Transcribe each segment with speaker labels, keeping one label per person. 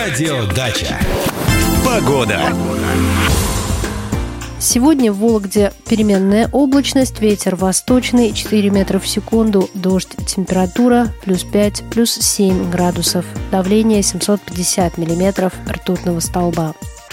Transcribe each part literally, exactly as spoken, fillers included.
Speaker 1: Радиодача. Погода.
Speaker 2: Сегодня в Вологде переменная облачность, ветер восточный четыре метра в секунду, дождь, температура плюс пять, плюс семь градусов, давление семьсот пятьдесят миллиметров ртутного столба.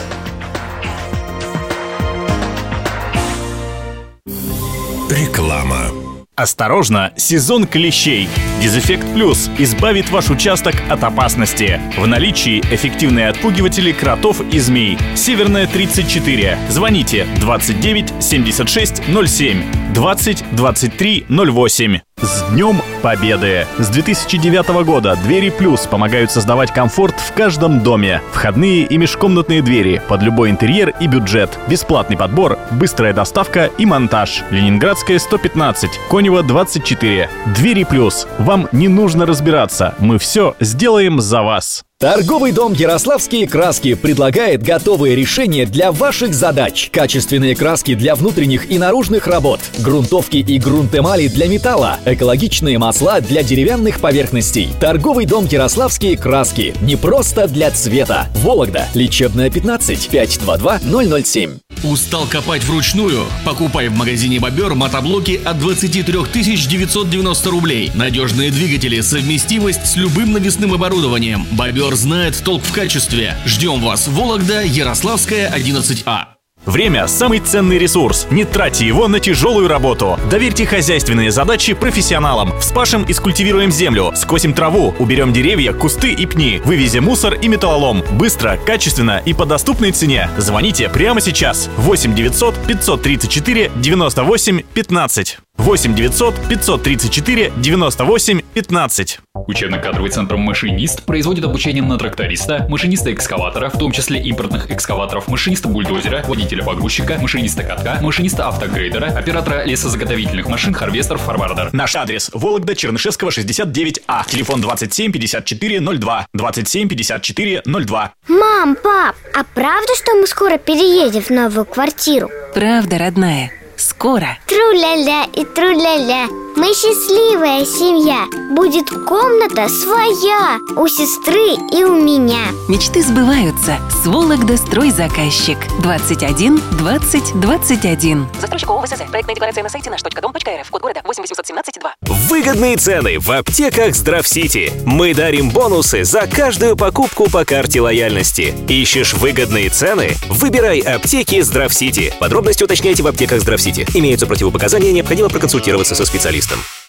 Speaker 1: Реклама.
Speaker 3: Осторожно, сезон клещей. Дезэффект Плюс избавит ваш участок от опасности. В наличии эффективные отпугиватели кротов и змей. Северная тридцать четыре. Звоните двадцать девять семьдесят шесть ноль семь, двадцать двадцать три ноль восемь. С Днем Победы! С две тысячи девятого года Двери Плюс помогают создавать комфорт в каждом доме. Входные и межкомнатные двери под любой интерьер и бюджет. Бесплатный подбор, быстрая доставка и монтаж. Ленинградская сто пятнадцать, Конева двадцать четыре. Двери Плюс. Вам не нужно разбираться. Мы все сделаем за вас.
Speaker 4: Торговый дом «Ярославские краски» предлагает готовые решения для ваших задач. Качественные краски для внутренних и наружных работ, грунтовки и грунт-эмали для металла, экологичные масла для деревянных поверхностей. Торговый дом «Ярославские краски». Не просто для цвета. Вологда. Лечебная пятнадцать, пять два два ноль ноль семь.
Speaker 5: Устал копать вручную? Покупай в магазине «Бобер» мотоблоки от двадцать три тысячи девятьсот девяносто рублей. Надежные двигатели, совместимость с любым навесным оборудованием. «Бобер» знает толк в качестве. Ждем вас. Вологда, Ярославская, одиннадцать А.
Speaker 3: Время – самый ценный ресурс. Не тратьте его на тяжелую работу. Доверьте хозяйственные задачи профессионалам. Вспашем и скультивируем землю, скосим траву, уберем деревья, кусты и пни, вывезем мусор и металлолом. Быстро, качественно и по доступной цене. Звоните прямо сейчас. восемь девятьсот пятьсот тридцать четыре девяносто восемь пятнадцать. восемь девятьсот пятьсот тридцать четыре девяносто восемь пятнадцать.
Speaker 6: Учебно-кадровый центр «Машинист» производит обучение на тракториста, машиниста-экскаватора, в том числе импортных экскаваторов, машиниста-бульдозера, водителя-погрузчика, машиниста-катка, машиниста-автогрейдера, оператора лесозаготовительных машин, харвестер, форвардер.
Speaker 3: Наш адрес: Вологда, Чернышевского, шестьдесят девять А. Телефон двадцать семь пятьдесят четыре ноль два. двадцать семь пятьдесят четыре ноль два.
Speaker 7: Мам, пап, а правда, что мы скоро переедем в новую квартиру?
Speaker 8: Правда, родная. Скоро.
Speaker 7: Тру-ля-ля и тру-ля-ля. Мы счастливая семья. Будет комната своя у сестры и у меня.
Speaker 8: Мечты сбываются. С Вологда стройзаказчик. двадцать один двадцать двадцать один. Застройщик ООО ВСЗ. Проектная декларация на сайте наш точка дом точка эр эф. Код города восемь восемьсот семнадцать два.
Speaker 9: Выгодные цены в аптеках Здравсити. Мы дарим бонусы за каждую покупку по карте лояльности. Ищешь выгодные цены? Выбирай аптеки Здравсити. Подробности уточняйте в аптеках Здравсити. Имеются противопоказания, необходимо проконсультироваться со специалистом.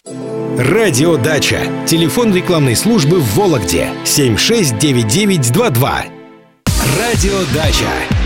Speaker 1: Радиодача. Телефон рекламной службы в Вологде. семь шесть девять девять два два. Радиодача.